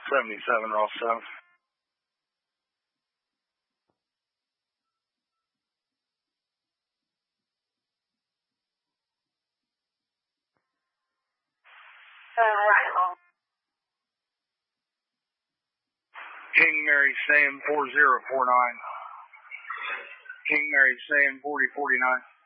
77, Ross 7. Right home. King Mary Sam 4049. King Mary Sam 4049.